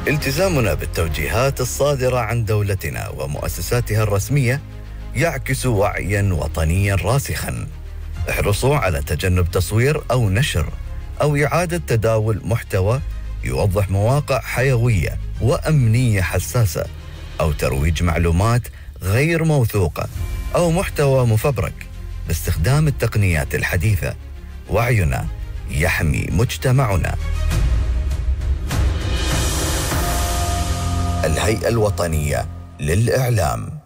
التزامنا بالتوجيهات الصادرة عن دولتنا ومؤسساتها الرسمية يعكس وعياً وطنياً راسخاً. احرصوا على تجنب تصوير أو نشر أو إعادة تداول محتوى يوضح مواقع حيوية وأمنية حساسة، أو ترويج معلومات غير موثوقة، أو محتوى مفبرك باستخدام التقنيات الحديثة. وعينا يحمي مجتمعنا. الهيئة الوطنية للإعلام.